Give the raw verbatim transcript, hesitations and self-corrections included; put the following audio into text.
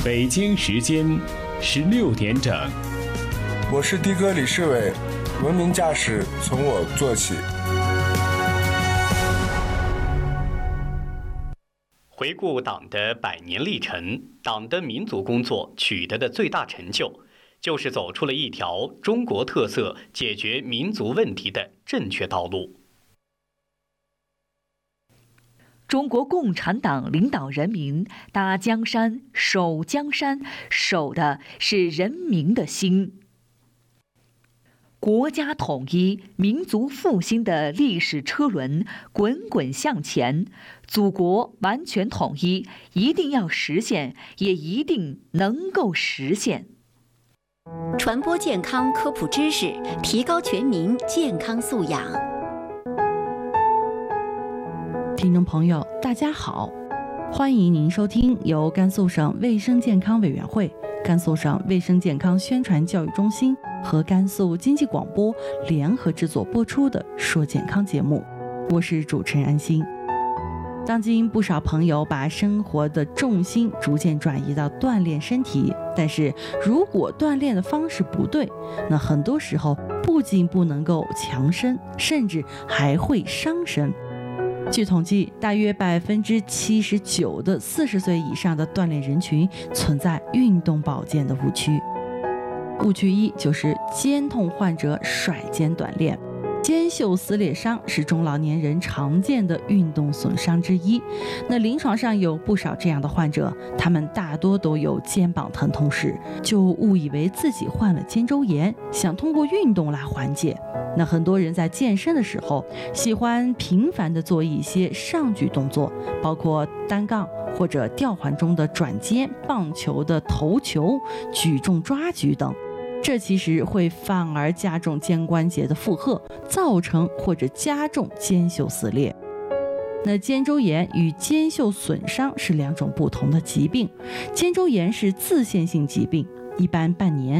北京时间十六点整， 我是的哥李世伟，文明驾驶从我做起。 回顾党的百年历程，党的民族工作取得的最大成就，就是走出了一条中国特色解决民族问题的正确道路。 中国共产党领导人民搭江山、守江山，守的是人民的心。国家统一、民族复兴的历史车轮滚滚向前，祖国完全统一一定要实现，也一定能够实现。 传播健康科普知识，提高全民健康素养。 听众朋友，大家好，欢迎您收听由甘肃省卫生健康委员会、甘肃省卫生健康宣传教育中心和甘肃经济广播联合制作播出的《说健康》节目，我是主持人安心。当今不少朋友把生活的重心逐渐转移到锻炼身体，但是如果锻炼的方式不对，那很多时候不仅不能够强身，甚至还会伤身。据统计，大约百分之七十九的四十岁以上的锻炼人群存在运动保健的误区。误区一就是肩痛患者甩肩锻炼。肩袖撕裂伤是中老年人常见的运动损伤之一。那临床上有不少这样的患者，他们大多都有肩膀疼痛史，就误以为自己患了肩周炎，想通过运动来缓解。那很多人在健身的时候，喜欢频繁地做一些上举动作，包括单杠或者吊环中的转肩、棒球的投球、举重抓举等。这其实会反而加重肩关节的负荷，造成或者加重肩袖撕裂。那肩周炎与肩袖损伤是两种不同的疾病。肩周炎是自限性疾病，一般半年